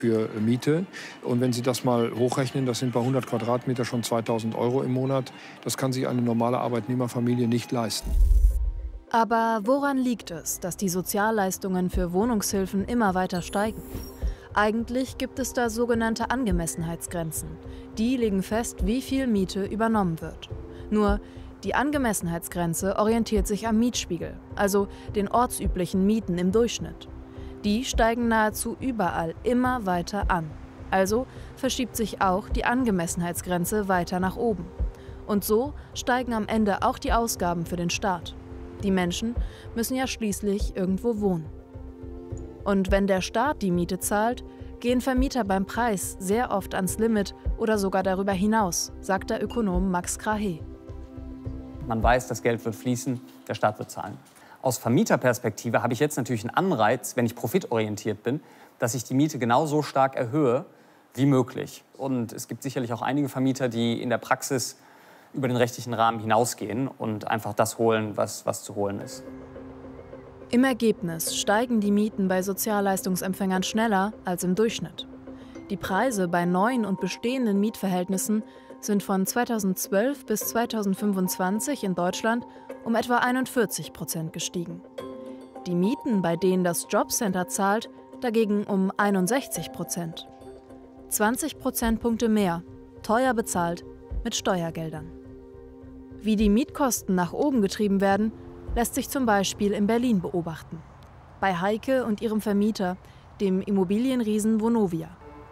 für Miete. Und wenn Sie das mal hochrechnen, das sind bei 100 Quadratmeter schon 2.000 € im Monat. Das kann sich eine normale Arbeitnehmerfamilie nicht leisten. Aber woran liegt es, dass die Sozialleistungen für Wohnungshilfen immer weiter steigen? Eigentlich gibt es da sogenannte Angemessenheitsgrenzen. Die legen fest, wie viel Miete übernommen wird. Nur die Angemessenheitsgrenze orientiert sich am Mietspiegel, also den ortsüblichen Mieten im Durchschnitt. Die steigen nahezu überall immer weiter an. Also verschiebt sich auch die Angemessenheitsgrenze weiter nach oben. Und so steigen am Ende auch die Ausgaben für den Staat. Die Menschen müssen ja schließlich irgendwo wohnen. Und wenn der Staat die Miete zahlt, gehen Vermieter beim Preis sehr oft ans Limit oder sogar darüber hinaus, sagt der Ökonom Max Krahe. Man weiß, das Geld wird fließen, der Staat wird zahlen. Aus Vermieterperspektive habe ich jetzt natürlich einen Anreiz, wenn ich profitorientiert bin, dass ich die Miete genauso stark erhöhe wie möglich. Und es gibt sicherlich auch einige Vermieter, die in der Praxis über den rechtlichen Rahmen hinausgehen und einfach das holen, was zu holen ist. Im Ergebnis steigen die Mieten bei Sozialleistungsempfängern schneller als im Durchschnitt. Die Preise bei neuen und bestehenden Mietverhältnissen sind von 2012 bis 2025 in Deutschland um etwa 41% gestiegen. Die Mieten, bei denen das Jobcenter zahlt, dagegen um 61%. 20 Prozentpunkte mehr, teuer bezahlt mit Steuergeldern. Wie die Mietkosten nach oben getrieben werden, lässt sich zum Beispiel in Berlin beobachten. Bei Heike und ihrem Vermieter, dem Immobilienriesen Vonovia.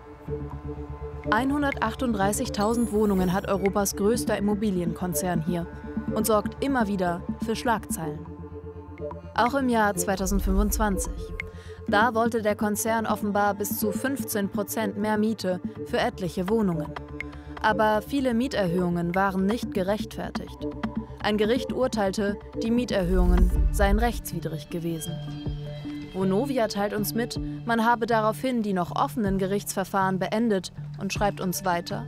138.000 Wohnungen hat Europas größter Immobilienkonzern hier und sorgt immer wieder für Schlagzeilen. Auch im Jahr 2025. Da wollte der Konzern offenbar bis zu 15% mehr Miete für etliche Wohnungen. Aber viele Mieterhöhungen waren nicht gerechtfertigt. Ein Gericht urteilte, die Mieterhöhungen seien rechtswidrig gewesen. Vonovia teilt uns mit, man habe daraufhin die noch offenen Gerichtsverfahren beendet und schreibt uns weiter: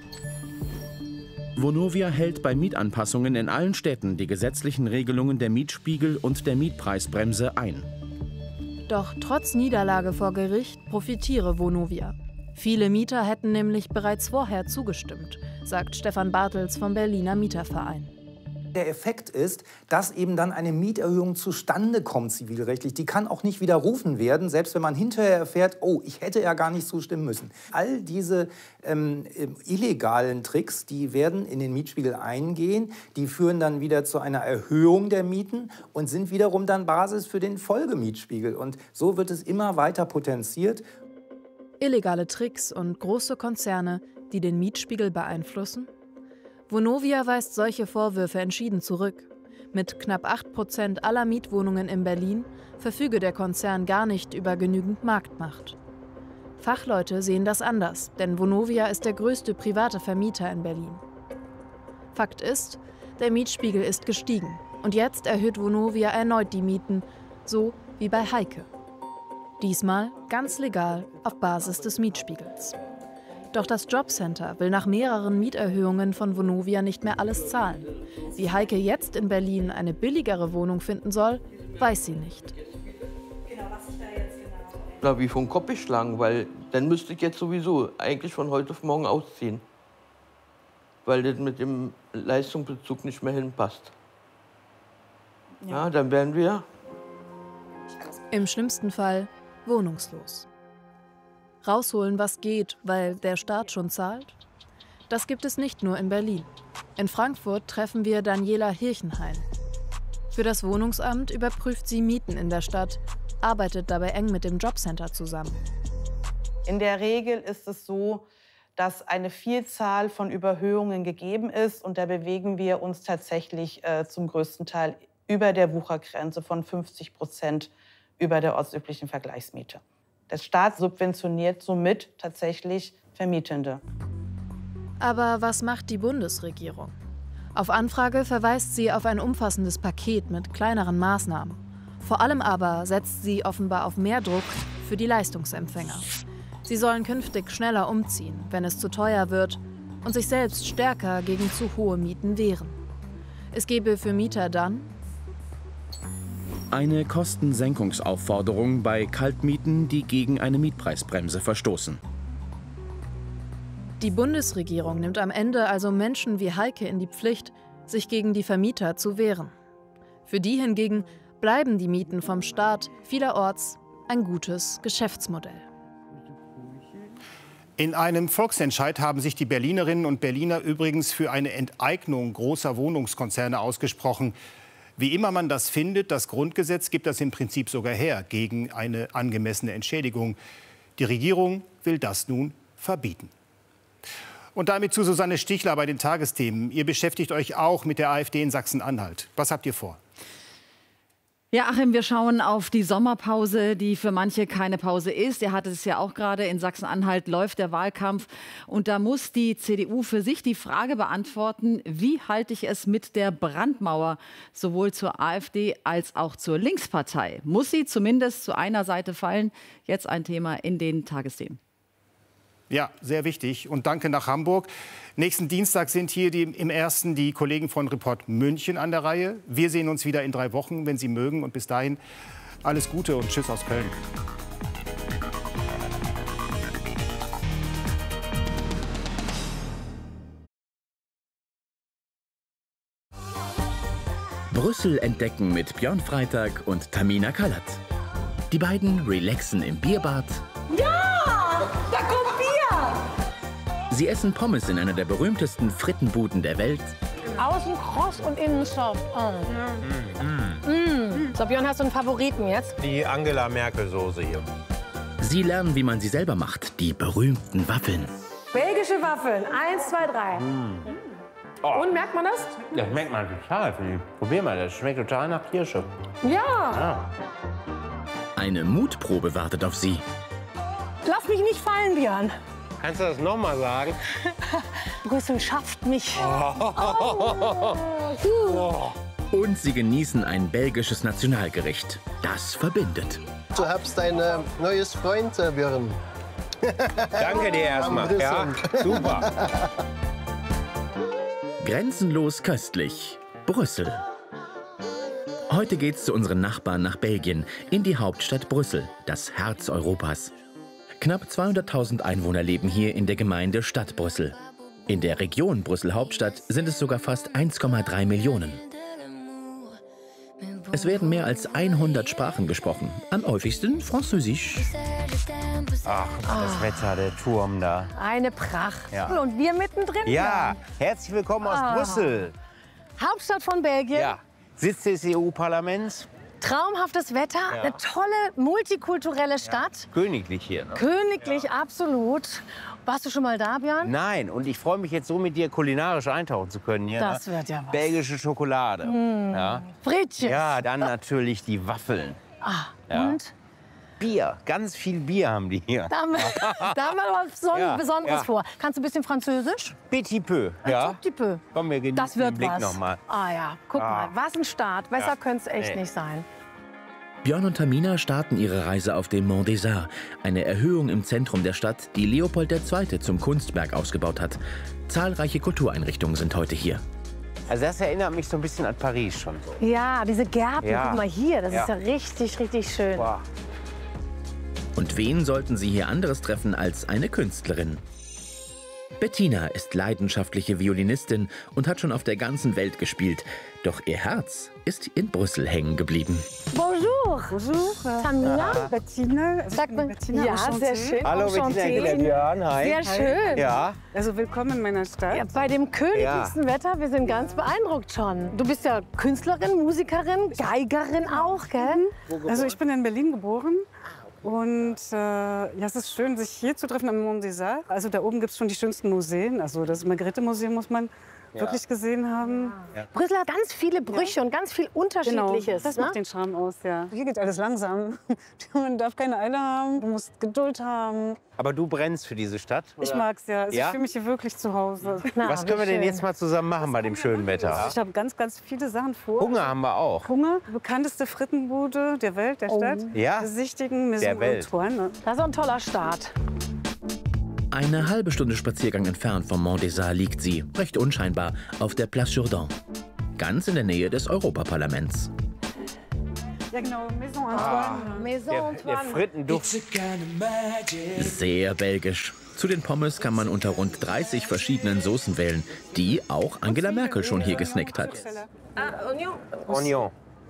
Vonovia hält bei Mietanpassungen in allen Städten die gesetzlichen Regelungen der Mietspiegel und der Mietpreisbremse ein. Doch trotz Niederlage vor Gericht profitiere Vonovia. Viele Mieter hätten nämlich bereits vorher zugestimmt, sagt Stefan Bartels vom Berliner Mieterverein. Der Effekt ist, dass eben dann eine Mieterhöhung zustande kommt zivilrechtlich. Die kann auch nicht widerrufen werden, selbst wenn man hinterher erfährt, oh, ich hätte ja gar nicht zustimmen müssen. All diese illegalen Tricks, die werden in den Mietspiegel eingehen, die führen dann wieder zu einer Erhöhung der Mieten und sind wiederum dann Basis für den Folgemietspiegel. Und so wird es immer weiter potenziert. Illegale Tricks und große Konzerne, die den Mietspiegel beeinflussen? Vonovia weist solche Vorwürfe entschieden zurück. Mit knapp 8% aller Mietwohnungen in Berlin verfüge der Konzern gar nicht über genügend Marktmacht. Fachleute sehen das anders, denn Vonovia ist der größte private Vermieter in Berlin. Fakt ist, der Mietspiegel ist gestiegen und jetzt erhöht Vonovia erneut die Mieten, so wie bei Heike. Diesmal ganz legal auf Basis des Mietspiegels. Doch das Jobcenter will nach mehreren Mieterhöhungen von Vonovia nicht mehr alles zahlen. Wie Heike jetzt in Berlin eine billigere Wohnung finden soll, weiß sie nicht. Na, wie vom Kopf geschlagen, weil dann müsste ich jetzt sowieso eigentlich von heute auf morgen ausziehen. Weil das mit dem Leistungsbezug nicht mehr hinpasst. Ja, dann wären wir im schlimmsten Fall wohnungslos. Rausholen, was geht, weil der Staat schon zahlt? Das gibt es nicht nur in Berlin. In Frankfurt treffen wir Daniela Hirchenhain. Für das Wohnungsamt überprüft sie Mieten in der Stadt, arbeitet dabei eng mit dem Jobcenter zusammen. In der Regel ist es so, dass eine Vielzahl von Überhöhungen gegeben ist. Und da bewegen wir uns tatsächlich zum größten Teil über der Wuchergrenze von 50% über der ortsüblichen Vergleichsmiete. Der Staat subventioniert somit tatsächlich Vermietende. Aber was macht die Bundesregierung? Auf Anfrage verweist sie auf ein umfassendes Paket mit kleineren Maßnahmen. Vor allem aber setzt sie offenbar auf mehr Druck für die Leistungsempfänger. Sie sollen künftig schneller umziehen, wenn es zu teuer wird, und sich selbst stärker gegen zu hohe Mieten wehren. Es gebe für Mieter dann Eine Kostensenkungsaufforderung bei Kaltmieten, die gegen eine Mietpreisbremse verstoßen. Die Bundesregierung nimmt am Ende also Menschen wie Heike in die Pflicht, sich gegen die Vermieter zu wehren. Für die hingegen bleiben die Mieten vom Staat vielerorts ein gutes Geschäftsmodell. In einem Volksentscheid haben sich die Berlinerinnen und Berliner übrigens für eine Enteignung großer Wohnungskonzerne ausgesprochen. Wie immer man das findet, das Grundgesetz gibt das im Prinzip sogar her, gegen eine angemessene Entschädigung. Die Regierung will das nun verbieten. Und damit zu Susanne Stichler bei den Tagesthemen. Ihr beschäftigt euch auch mit der AfD in Sachsen-Anhalt. Was habt ihr vor? Ja, Achim, wir schauen auf die Sommerpause, die für manche keine Pause ist. Ihr hattet es ja auch gerade, in Sachsen-Anhalt läuft der Wahlkampf. Und da muss die CDU für sich die Frage beantworten, wie halte ich es mit der Brandmauer sowohl zur AfD als auch zur Linkspartei? Muss sie zumindest zu einer Seite fallen? Jetzt ein Thema in den Tagesthemen. Ja, sehr wichtig. Und danke nach Hamburg. Nächsten Dienstag sind hier im Ersten die Kollegen von Report München an der Reihe. Wir sehen uns wieder in 3 Wochen, wenn Sie mögen. Und bis dahin alles Gute und Tschüss aus Köln. Brüssel entdecken mit Björn Freitag und Tamina Kalat. Die beiden relaxen im Bierbad. Ja, da kommt Bier! Sie essen Pommes in einer der berühmtesten Frittenbuden der Welt. Außen kross und innen soft. So, Björn, hast du einen Favoriten jetzt? Die Angela Merkel-Soße hier. Sie lernen, wie man sie selber macht, die berühmten Waffeln. Belgische Waffeln, 1, 2, 3. Oh. Und, merkt man das? Das schmeckt man total. Probier mal, das schmeckt total nach Kirsche. Ja. Eine Mutprobe wartet auf Sie. Lass mich nicht fallen, Björn. Kannst du das noch mal sagen? Brüssel schafft mich. Und Sie genießen ein belgisches Nationalgericht. Das verbindet. Du hast ein neues Freund, Björn. Danke dir erstmal. Ja, super. Grenzenlos köstlich. Brüssel. Heute geht's zu unseren Nachbarn nach Belgien, in die Hauptstadt Brüssel, das Herz Europas. Knapp 200.000 Einwohner leben hier in der Gemeinde Stadt Brüssel. In der Region Brüssel-Hauptstadt sind es sogar fast 1,3 Millionen. Es werden mehr als 100 Sprachen gesprochen, am häufigsten Französisch. Ach, das Wetter, der Turm da. Eine Pracht. Ja. Und wir mittendrin. Ja, herzlich willkommen aus Brüssel. Hauptstadt von Belgien. Ja, Sitz des EU-Parlaments. Traumhaftes Wetter, eine tolle, multikulturelle Stadt. Königlich hier. Ne? Königlich, absolut. Warst du schon mal da, Björn? Nein, und ich freue mich jetzt so mit dir kulinarisch eintauchen zu können hier. Das wird ja was. Belgische Schokolade. Ja. Frittjes. Ja, dann natürlich die Waffeln. Ja. Und? Bier, ganz viel Bier haben die hier. Da haben wir was Besonderes vor. Kannst du ein bisschen Französisch? Petit peu, ja. Petit peu. Komm, wir genießen Das wird den Blick was. noch mal. Ah ja, guck mal, was ein Start. Besser könnte es echt nicht sein. Björn und Tamina starten ihre Reise auf dem Mont des Arts, eine Erhöhung im Zentrum der Stadt, die Leopold II. Zum Kunstberg ausgebaut hat. Zahlreiche Kultureinrichtungen sind heute hier. Also das erinnert mich so ein bisschen an Paris schon. Ja, diese Gärten, Ja. guck mal hier, das Ja. ist ja richtig, richtig schön. Wow. Und wen sollten Sie hier anderes treffen als eine Künstlerin? Bettina ist leidenschaftliche Violinistin und hat schon auf der ganzen Welt gespielt. Doch ihr Herz ist in Brüssel hängen geblieben. Bonjour. Bonjour. Tamina. Bettina. Sagt man, Bettina, ja, enchanté. sehr schön. Hallo Bettina, ich bin der Björn. Hi. Sehr schön. Ja. Also willkommen in meiner Stadt. Ja, bei dem königlichen Wetter, wir sind ganz beeindruckt schon. Du bist ja Künstlerin, Musikerin, Geigerin auch, gell? Also ich bin in Berlin geboren. Und ja, es ist schön, sich hier zu treffen am Mont des Arts. Also da oben gibt es schon die schönsten Museen. Also das Margarete-Museum muss man wirklich gesehen haben. Ja. Brüssel hat ganz viele Brüche und ganz viel Unterschiedliches. Genau, das macht den Charme aus, ja. Hier geht alles langsam. Man darf keine Eile haben, du musst Geduld haben. Aber du brennst für diese Stadt? Oder? Ich mag's ja. Also Ja? Ich fühle mich hier wirklich zu Hause. Was können wir denn jetzt mal zusammen machen bei dem schönen Wetter? Ich habe ganz, ganz viele Sachen vor. Hunger haben wir auch. Hunger, bekannteste Frittenbude der Welt, der Stadt. Ja? Besichtigen, Der Welt. Antoine. Das ist ein toller Start. Eine halbe Stunde Spaziergang entfernt vom Mont des Arts liegt sie, recht unscheinbar, auf der Place Jourdan. Ganz in der Nähe des Europaparlaments. Ja, genau, Maison Antoine. Maison Der Antoine. Frittenduft. Sehr belgisch. Zu den Pommes kann man unter rund 30 verschiedenen Soßen wählen, die auch Angela Merkel schon hier gesnackt hat. Oignon. Oignon.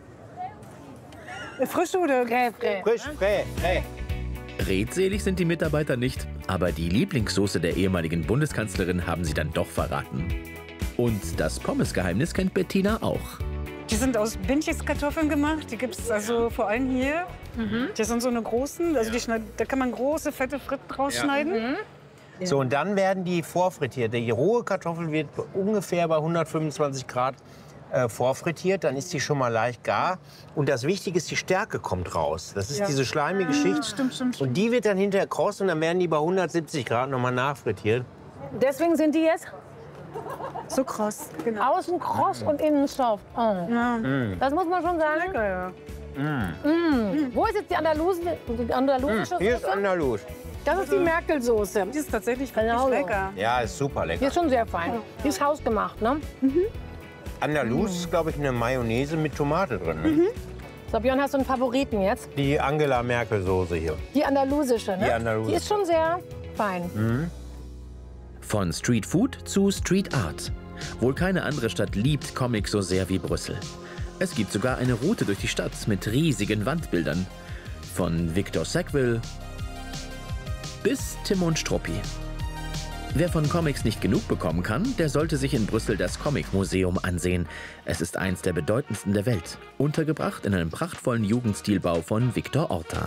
Frisch oder Frisch, frais. Redselig sind die Mitarbeiter nicht, aber die Lieblingssoße der ehemaligen Bundeskanzlerin haben sie dann doch verraten. Und das Pommesgeheimnis kennt Bettina auch. Die sind aus Bindcheskartoffeln gemacht. Die gibt es also vor allem hier. Die sind so eine großen, also da kann man große, fette Fritten rausschneiden. So, und dann werden die vorfrittiert. Die rohe Kartoffel wird ungefähr bei 125 Grad vorfrittiert. Dann ist die schon mal leicht gar. Und das Wichtige ist, die Stärke kommt raus. Das ist diese schleimige Schicht. Stimmt. Und die wird dann hinterher kross und dann werden die bei 170 Grad noch mal nachfrittiert. Deswegen sind die jetzt so kross. Genau. außen kross und innen soft. Oh. Ja. Das muss man schon sagen. Lecker, ja. Wo ist jetzt die andalusische Hier ist Soße? Andalus. Das ist die Merkel-Soße. Die ist tatsächlich Genau so. wirklich lecker. Ja, ist super Die lecker. ist schon sehr fein. Die ist hausgemacht, ne? Andalus ist, glaube ich, eine Mayonnaise mit Tomate drin. Ne? So, Björn, hast du einen Favoriten jetzt? Die Angela Merkel Soße hier. Die andalusische, ne? Die andalusische. Die ist schon sehr fein. Von Street Food zu Street Art. Wohl keine andere Stadt liebt Comic so sehr wie Brüssel. Es gibt sogar eine Route durch die Stadt mit riesigen Wandbildern. Von Victor Sackville bis Timon Struppi. Wer von Comics nicht genug bekommen kann, der sollte sich in Brüssel das Comic-Museum ansehen. Es ist eins der bedeutendsten der Welt, untergebracht in einem prachtvollen Jugendstilbau von Victor Orta.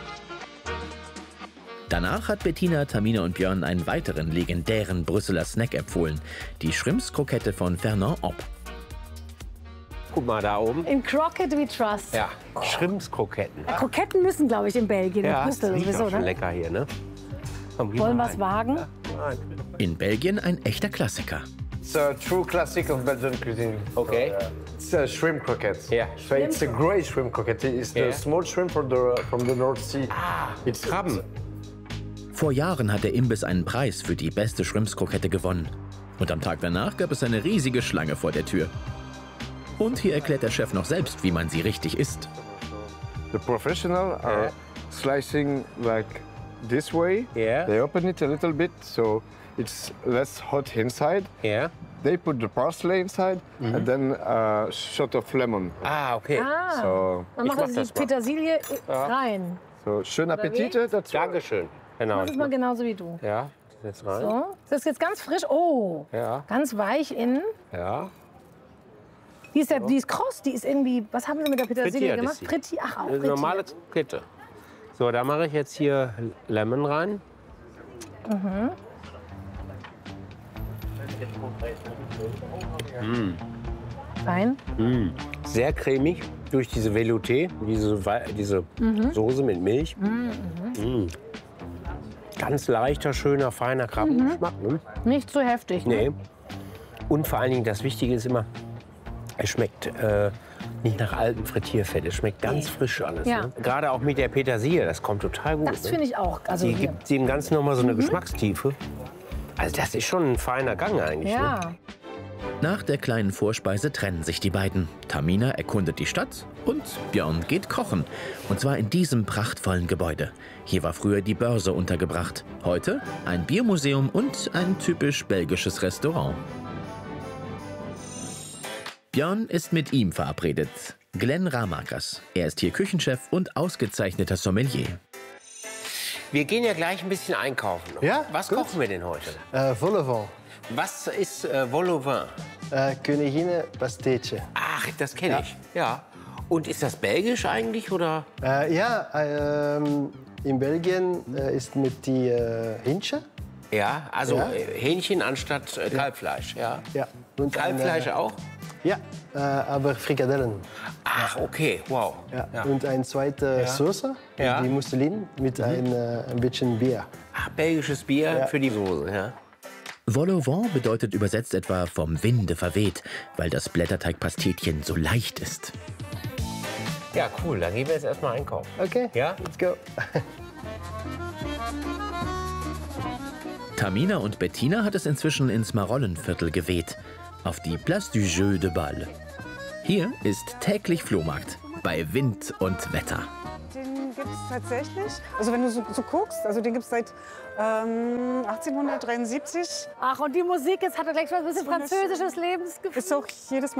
Danach hat Bettina, Tamina und Björn einen weiteren legendären Brüsseler Snack empfohlen, die Shrimps-Krokette von Fernand Opp. Guck mal da oben. In Crockett we trust. Ja, Shrimps-Kroketten. Kroketten müssen, glaube ich, in Belgien, in Ja, Brüssel riecht sowieso, auch schon ne? lecker hier, ne? Komm, gib Wollen wir mal es rein. wagen? Rein. In Belgien ein echter Klassiker. It's a true classic of Belgian cuisine. Okay. It's a shrimp croquette. Yeah. So it's a great shrimp croquette. It's the small shrimp from the North Sea. It's Krabben. Vor Jahren hat der Imbiss einen Preis für die beste Shrimps-Krokette gewonnen. Und am Tag danach gab es eine riesige Schlange vor der Tür. Und hier erklärt der Chef noch selbst, wie man sie richtig isst. The professional are slicing like this way. Yeah. They open it a little bit so it's less hot inside. Yeah. They put the parsley inside and then a shot of lemon. Ah, okay. Ah, So, dann macht mach das das die mal. Petersilie rein. so schön Appetit. That's Dankeschön. Genau. Das ist mal genauso wie du. Ja, jetzt rein. So. Das ist jetzt ganz frisch. Oh, Ja. ganz weich innen. Ja. Die ist kross, die ist irgendwie, was haben sie mit der Petersilie Frittiert gemacht? ist sie. Frittiert, ach, auch Eine frittiert. normale Krokette. So, da mache ich jetzt hier Lemon rein. Fein. Sehr cremig durch diese Velouté, diese Soße mit Milch. Ganz leichter, schöner, feiner Krabbengeschmack. Ne? Nicht zu heftig. Ne? Nee. Und vor allen Dingen, das Wichtige ist immer, es schmeckt nicht nach altem Frittierfett. Es schmeckt ganz frisch alles. Ja. Ne? Gerade auch mit der Petersilie, das kommt total gut. Das ne? finde ich auch. Also Die hier. gibt dem Ganzen noch mal so eine Geschmackstiefe. Also das ist schon ein feiner Gang eigentlich. Ne? Ja. Nach der kleinen Vorspeise trennen sich die beiden. Tamina erkundet die Stadt und Björn geht kochen. Und zwar in diesem prachtvollen Gebäude. Hier war früher die Börse untergebracht. Heute ein Biermuseum und ein typisch belgisches Restaurant. Björn ist mit ihm verabredet. Glenn Ramakers. Er ist hier Küchenchef und ausgezeichneter Sommelier. Wir gehen ja gleich ein bisschen einkaufen. noch. Ja, Was gut. kochen wir denn heute? Vol au vent. Was ist vol au vent? Königin Pastete. Ach, das kenne ich. Ja. Und ist das belgisch eigentlich oder? In Belgien ist mit die Hähnchen. Ja, also Ja. Hähnchen anstatt Kalbfleisch. Ja. Ja. Und Kalbfleisch auch? Ja, aber Frikadellen. Ach, okay, wow. Ja. Ja. Und eine zweite Soße, Ja. die Musselin mit ein bisschen Bier. Ach, belgisches Bier Ja. für die Soße. Ja. Vol au vent bedeutet übersetzt etwa vom Winde verweht, weil das Blätterteigpastetchen so leicht ist. Ja, cool. Dann gehen wir jetzt erstmal einkaufen. Okay, Ja? let's go. Tamina und Bettina hat es inzwischen ins Marollenviertel geweht, auf die Place du Jeu de Balle. Hier ist täglich Flohmarkt. bei Wind und Wetter. Den gibt es tatsächlich. Also wenn du so guckst, also den gibt es seit 1873. Ach, und die Musik, jetzt hat er gleich schon ein bisschen französisches Lebensgefühl. Ist auch jedes Mal